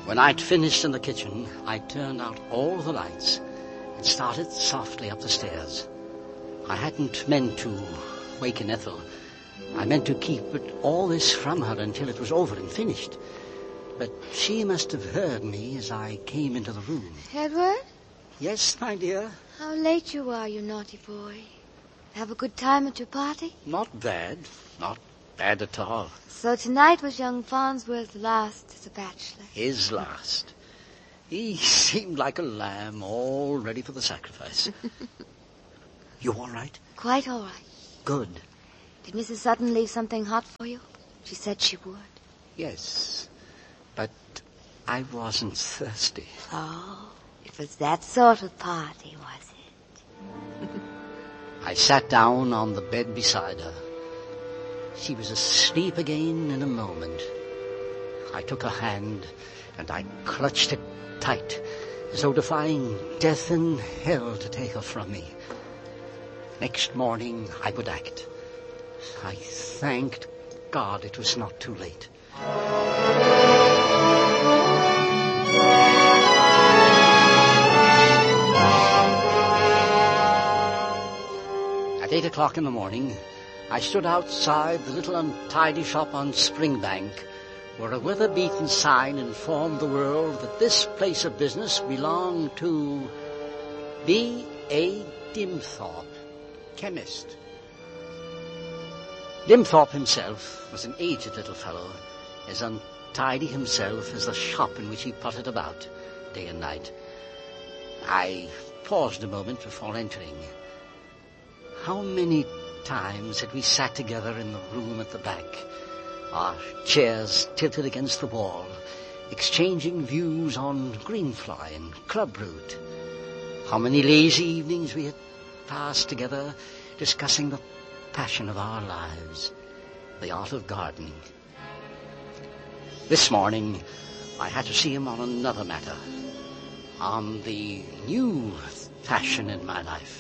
When I'd finished in the kitchen, I turned out all the lights and started softly up the stairs. I hadn't meant to waken Ethel. I meant to keep all this from her until it was over and finished. But she must have heard me as I came into the room. Edward? Yes, my dear? How late you are, you naughty boy. Have a good time at your party? Not bad. Not bad at all. So tonight was young Farnsworth's last as a bachelor. His last. He seemed like a lamb, all ready for the sacrifice. You all right? Quite all right. Good. Did Mrs. Sutton leave something hot for you? She said she would. Yes, but I wasn't thirsty. Oh, it was that sort of party, was it? I sat down on the bed beside her. She was asleep again in a moment. I took her hand and I clutched it tight, as though defying death and hell to take her from me. Next morning I would act. I thanked God it was not too late. At 8 o'clock in the morning, I stood outside the little untidy shop on Springbank, where a weather-beaten sign informed the world that this place of business belonged to B.A. Dimthorpe, chemist. Dimthorpe himself was an aged little fellow, as untidy himself as the shop in which he pottered about day and night. I paused a moment before entering. How many times had we sat together in the room at the back, our chairs tilted against the wall, exchanging views on greenfly and clubroot. How many lazy evenings we had passed together discussing the passion of our lives, the art of gardening. This morning I had to see him on another matter, on the new passion in my life.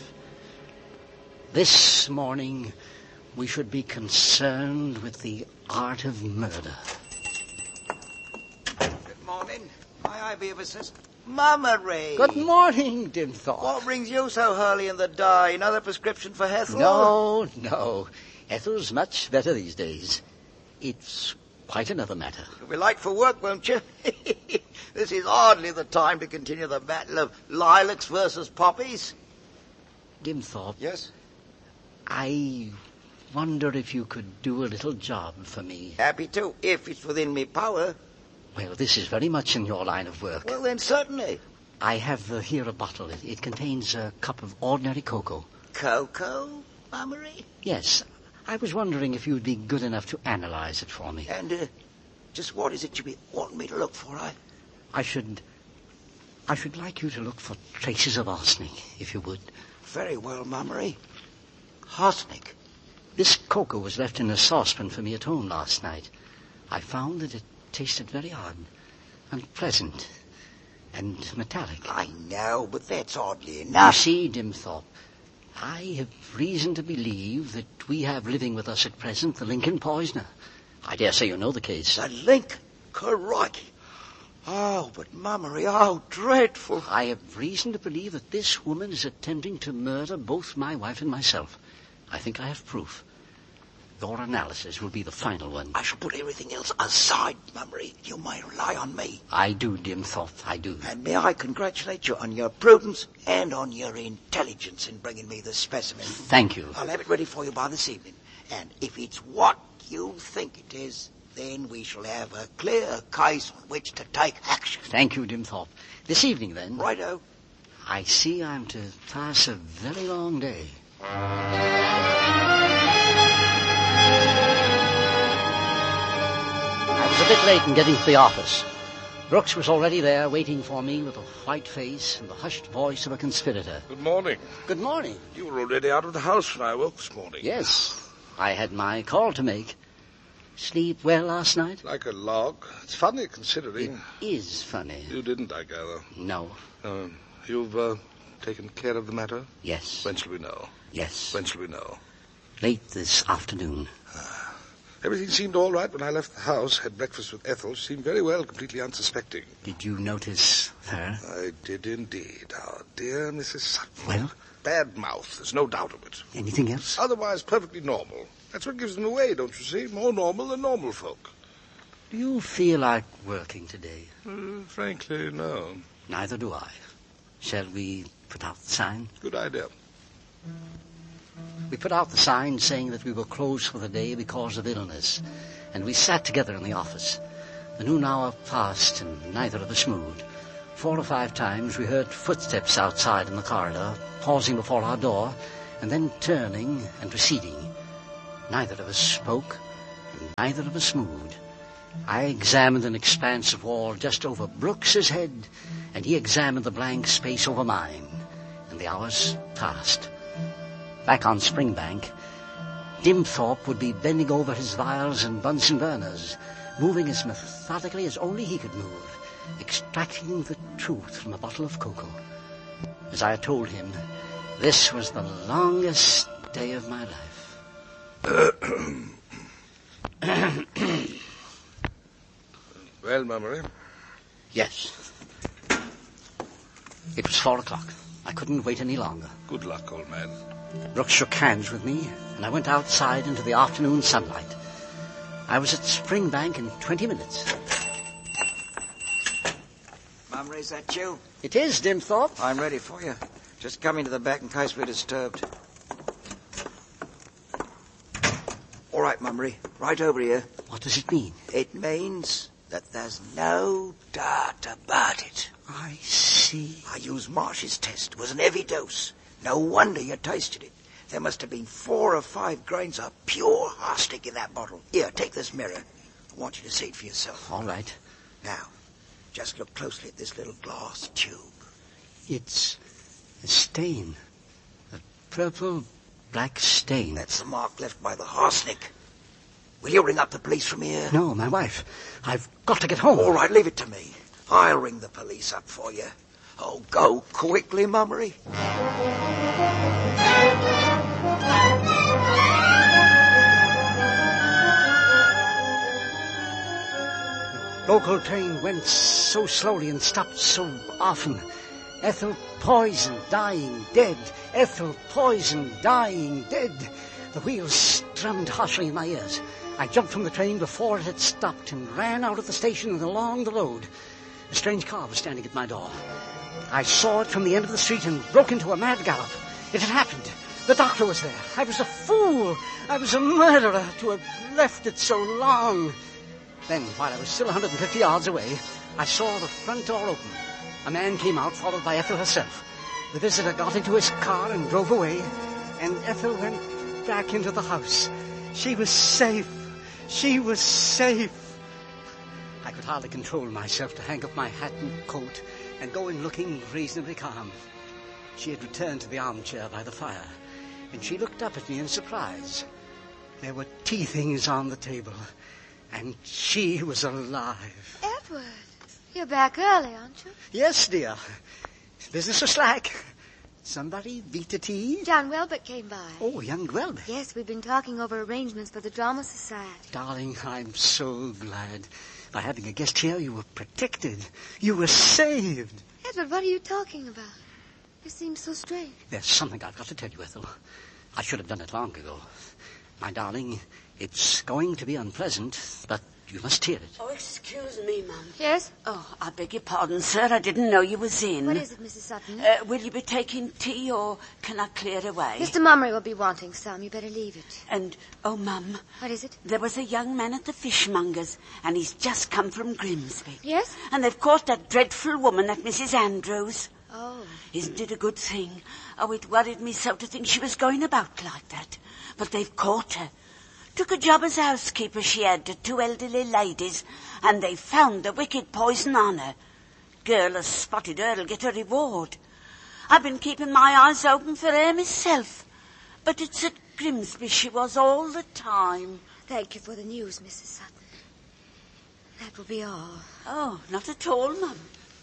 This morning we should be concerned with the art of murder. Good morning. May I be of assistance? Mummery. Good morning, Dimthorpe. What brings you so early in the day? Another prescription for Ethel? No. Ethel's much better these days. It's quite another matter. You'll be late for work, won't you? This is hardly the time to continue the battle of lilacs versus poppies. Dimthorpe. Yes? I wonder if you could do a little job for me. Happy to, if it's within me power. Well, this is very much in your line of work. Well, then, certainly. I have here a bottle. It contains a cup of ordinary cocoa. Cocoa, Mummery? Yes. I was wondering if you'd be good enough to analyze it for me. And, just what is it you want me to look for, I should like you to look for traces of arsenic, if you would. Very well, Mummery. Arsenic. This cocoa was left in a saucepan for me at home last night. I found that it tasted very odd, unpleasant, and metallic. I know, but that's oddly enough. You see, Dimthorpe, I have reason to believe that we have living with us at present the Lincoln poisoner. I dare say you know the case. The Lincoln? Crikey. Oh, but Mummery, how dreadful. I have reason to believe that this woman is attempting to murder both my wife and myself. I think I have proof. Your analysis will be the final one. I shall put everything else aside, Mummery. You may rely on me. I do, Dimthorpe, I do. And may I congratulate you on your prudence and on your intelligence in bringing me the specimen. Thank you. I'll have it ready for you by this evening. And if it's what you think it is, then we shall have a clear case on which to take action. Thank you, Dimthorpe. This evening, then. Righto. I see I'm to pass a very long day. I was a bit late in getting to the office. Brooks was already there waiting for me with a white face and the hushed voice of a conspirator. Good morning. Good morning. You were already out of the house when I woke this morning. Yes, I had my call to make. Sleep well last night? Like a log. It's funny considering. It is funny. You didn't, I gather. No. You've taken care of the matter? Yes. When shall we know? Yes. When shall we know? Late this afternoon. Everything seemed all right when I left the house, had breakfast with Ethel. She seemed very well, completely unsuspecting. Did you notice her? I did indeed. Our dear Mrs. Sutton. Well? Bad mouth, there's no doubt of it. Anything else? Otherwise perfectly normal. That's what gives them away, don't you see? More normal than normal folk. Do you feel like working today? Frankly, no. Neither do I. Shall we put out the sign? Good idea. We put out the sign saying that we were closed for the day because of illness, and we sat together in the office. The noon hour passed, and neither of us moved. 4 or 5 times we heard footsteps outside in the corridor, pausing before our door, and then turning and receding. Neither of us spoke, and neither of us moved. I examined an expanse of wall just over Brooks's head, and he examined the blank space over mine, and the hours passed. Back on Springbank, Dimthorpe would be bending over his vials and Bunsen burners, moving as methodically as only he could move, extracting the truth from a bottle of cocoa. As I had told him, this was the longest day of my life. Well, Mummery? Yes. It was 4 o'clock. I couldn't wait any longer. Good luck, old man. Brooks shook hands with me, and I went outside into the afternoon sunlight. I was at Springbank in 20 minutes. Mummery, is that you? It is, Dimthorpe. I'm ready for you. Just come into the back in case we're disturbed. All right, Mummery. Right over here. What does it mean? It means that there's no doubt about it. I see. I used Marsh's test. It was an heavy dose. No wonder you tasted it. There must have been 4 or 5 grains of pure arsenic in that bottle. Here, take this mirror. I want you to see it for yourself. All right. Now, just look closely at this little glass tube. It's a stain. A purple-black stain. That's the mark left by the arsenic. Will you ring up the police from here? No, my wife. I've got to get home. All right, leave it to me. I'll ring the police up for you. Oh, go quickly, Mummery. Local train went so slowly and stopped so often. Ethel poisoned, dying, dead. Ethel poisoned, dying, dead. The wheels strummed harshly in my ears. I jumped from the train before it had stopped and ran out of the station and along the road. A strange car was standing at my door. I saw it from the end of the street and broke into a mad gallop. It had happened. The doctor was there. I was a fool. I was a murderer to have left it so long. Then, while I was still 150 yards away, I saw the front door open. A man came out, followed by Ethel herself. The visitor got into his car and drove away, and Ethel went back into the house. She was safe. She was safe. I could hardly control myself to hang up my hat and coat and go in looking reasonably calm. She had returned to the armchair by the fire, and she looked up at me in surprise. There were tea things on the table, and she was alive. Edward, you're back early, aren't you? Yes, dear. Business was slack. Somebody beat the tea? John Welbeck came by. Oh, young Welbeck. Yes, we've been talking over arrangements for the Drama Society. Darling, I'm so glad. By having a guest here, you were protected. You were saved. Edward, what are you talking about? You seem so strange. There's something I've got to tell you, Ethel. I should have done it long ago. My darling, it's going to be unpleasant, but you must hear it. Oh, excuse me, Mum. Yes? Oh, I beg your pardon, sir. I didn't know you was in. What is it, Mrs. Sutton? Will you be taking tea, or can I clear away? Mr. Mummery will be wanting some. You better leave it. And, oh, Mum. What is it? There was a young man at the fishmonger's, and he's just come from Grimsby. Yes? And they've caught that dreadful woman at Mrs. Andrews. Oh. Isn't it a good thing? Oh, it worried me so to think she was going about like that. But they've caught her. Took a job as housekeeper she had to 2 elderly ladies, and they found the wicked poison on her. Girl has spotted her'll get a reward. I've been keeping my eyes open for her myself, but it's at Grimsby she was all the time. Thank you for the news, Mrs. Sutton. That will be all. Oh, not at all, Mum.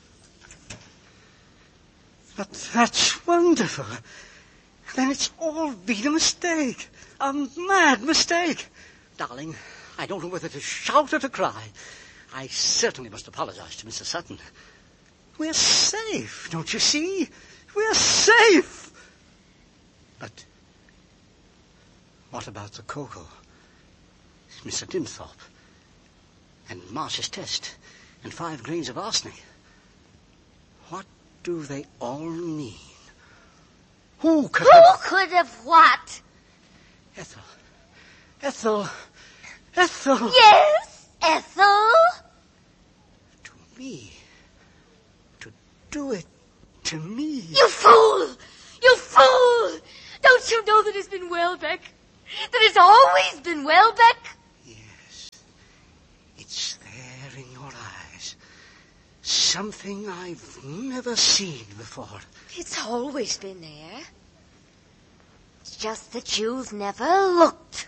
But that's wonderful. Then it's all been a mistake. A mad mistake. Darling, I don't know whether to shout or to cry. I certainly must apologize to Mr. Sutton. We're safe, don't you see? We're safe! But what about the cocoa? Mr. Dimthorpe, and Marsh's test, and 5 grains of arsenic. What do they all mean? Who could have what? Ethel. Ethel. Ethel. Yes, Ethel? To me. To do it to me. You fool! You fool! Don't you know that it's been Welbeck? That it's always been Welbeck? Yes. It's there in your eyes. Something I've never seen before. It's always been there. It's just that you've never looked.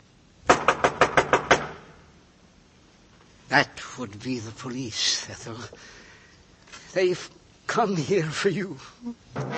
That would be the police, Ethel. They've come here for you.